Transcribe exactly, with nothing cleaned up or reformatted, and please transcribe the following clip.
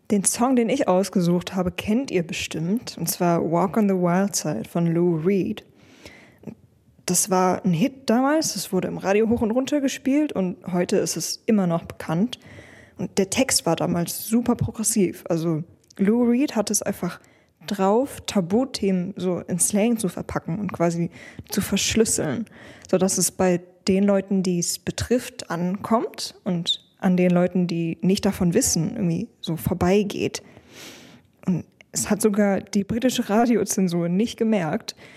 Den Song, den ich ausgesucht habe, kennt ihr bestimmt. Und zwar Walk on the Wild Side von Lou Reed. Das war ein Hit damals. Es wurde im Radio hoch und runter gespielt. Und heute ist es immer noch bekannt. Und der Text war damals super progressiv. Also Lou Reed hat es einfach drauf, Tabuthemen so in Slang zu verpacken und quasi zu verschlüsseln, sodass es bei den Leuten, die es betrifft, ankommt und an den Leuten, die nicht davon wissen, irgendwie so vorbeigeht. Und es hat sogar die britische Radiozensur nicht gemerkt.